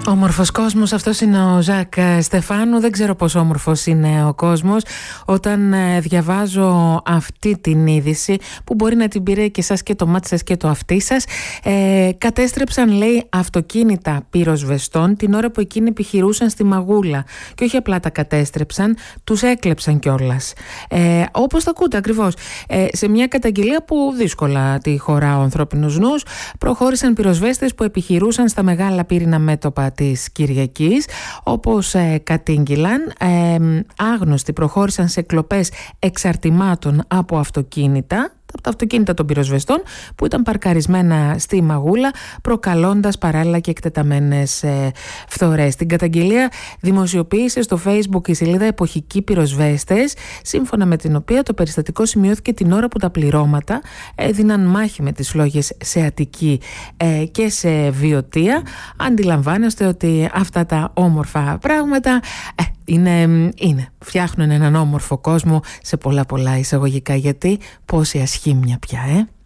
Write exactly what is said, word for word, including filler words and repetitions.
Όμορφος κόσμος, αυτός είναι ο Ζακ Στεφάνου. Δεν ξέρω πόσο όμορφος είναι ο κόσμος όταν διαβάζω αυτή την είδηση που μπορεί να την πήρε και σας και το μάτι σας και το αυτί σας. Ε, κατέστρεψαν, λέει, αυτοκίνητα πυροσβεστών την ώρα που εκείνοι επιχειρούσαν στη Μαγούλα. Και όχι απλά τα κατέστρεψαν, τους έκλεψαν κιόλας. Ε, όπως τα ακούτε ακριβώς. Ε, σε μια καταγγελία που δύσκολα τη χωρά ο ανθρώπινος νους, προχώρησαν πυροσβέστες που επιχειρούσαν στα μεγάλα πύρινα μέτωπα της Κυριακής. Όπως ε, κατήγγυλαν, ε, άγνωστοι προχώρησαν σε κλοπές εξαρτημάτων από αυτοκίνητα, από τα αυτοκίνητα των πυροσβεστών που ήταν παρκαρισμένα στη Μαγούλα, προκαλώντας παράλληλα και εκτεταμένες ε, φθορές. Την καταγγελία δημοσιοποίησε στο Facebook η σελίδα Εποχικοί Πυροσβέστες, σύμφωνα με την οποία το περιστατικό σημειώθηκε την ώρα που τα πληρώματα έδιναν μάχη με τις φλόγες σε Αττική ε, και σε Βιωτία. Αντιλαμβάνεστε ότι αυτά τα όμορφα πράγματα ε, είναι, είναι, φτιάχνουν έναν όμορφο κόσμο σε πολλά πολλά εισαγωγικά, γιατί πόση ασχήμια πια, ε!